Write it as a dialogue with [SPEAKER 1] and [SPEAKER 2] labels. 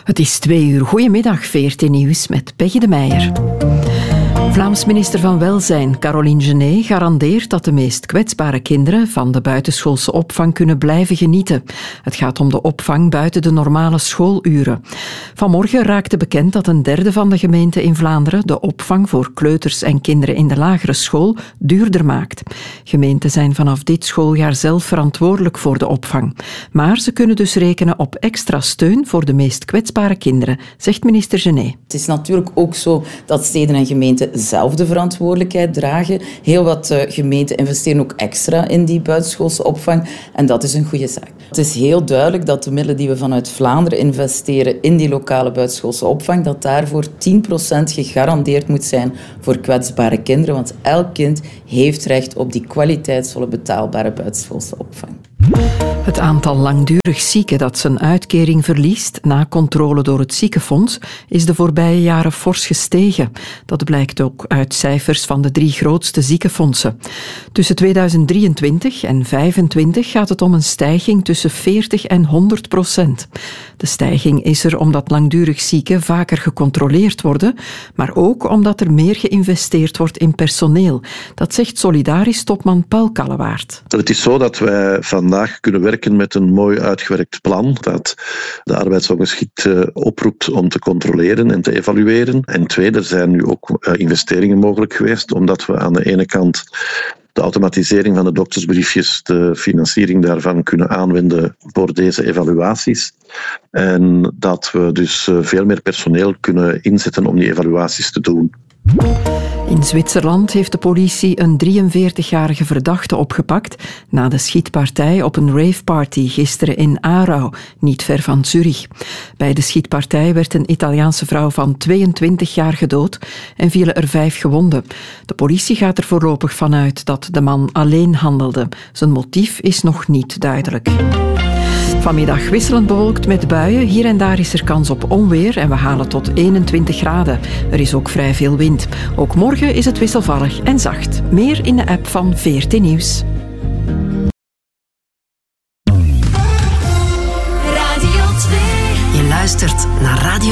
[SPEAKER 1] Het is 2:00. Goedemiddag, VRT Nieuws met Peggy de Meijer. Vlaams minister van Welzijn, Caroline Genet, garandeert dat de meest kwetsbare kinderen van de buitenschoolse opvang kunnen blijven genieten. Het gaat om de opvang buiten de normale schooluren. Vanmorgen raakte bekend dat 1/3 van de gemeenten in Vlaanderen de opvang voor kleuters en kinderen in de lagere school duurder maakt. Gemeenten zijn vanaf dit schooljaar zelf verantwoordelijk voor de opvang. Maar ze kunnen dus rekenen op extra steun voor de meest kwetsbare kinderen, zegt minister Genet.
[SPEAKER 2] Het is natuurlijk ook zo dat steden en gemeenten zelf de verantwoordelijkheid dragen. Heel wat gemeenten investeren ook extra in die buitenschoolse opvang en dat is een goede zaak. Het is heel duidelijk dat de middelen die we vanuit Vlaanderen investeren in die lokale buitenschoolse opvang, dat daarvoor 10% gegarandeerd moet zijn voor kwetsbare kinderen, want elk kind heeft recht op die kwaliteitsvolle betaalbare buitenschoolse opvang.
[SPEAKER 1] Het aantal langdurig zieken dat zijn uitkering verliest na controle door het ziekenfonds is de voorbije jaren fors gestegen. Dat blijkt ook uit cijfers van de 3 grootste ziekenfondsen. Tussen 2023 en 2025 gaat het om een stijging tussen 40 en 100%. De stijging is er omdat langdurig zieken vaker gecontroleerd worden, maar ook omdat er meer geïnvesteerd wordt in personeel. Dat zegt Solidaris-topman Paul Kallewaert.
[SPEAKER 3] Het is zo dat wij vandaag kunnen werken met een mooi uitgewerkt plan dat de arbeidsongeschikt oproept om te controleren en te evalueren. En tweede, er zijn nu ook investeringen mogelijk geweest, omdat we aan de ene kant de automatisering van de doktersbriefjes, de financiering daarvan kunnen aanwenden voor deze evaluaties. En dat we dus veel meer personeel kunnen inzetten om die evaluaties te doen.
[SPEAKER 1] In Zwitserland heeft de politie een 43-jarige verdachte opgepakt na de schietpartij op een raveparty gisteren in Aarau, niet ver van Zurich. Bij de schietpartij werd een Italiaanse vrouw van 22 jaar gedood en vielen er 5 gewonden. De politie gaat er voorlopig vanuit dat de man alleen handelde. Zijn motief is nog niet duidelijk. Vanmiddag wisselend bewolkt met buien. Hier en daar is er kans op onweer en we halen tot 21 graden. Er is ook vrij veel wind. Ook morgen is het wisselvallig en zacht. Meer in de app van VRT Nieuws.
[SPEAKER 4] Radio 2. Je luistert naar Radio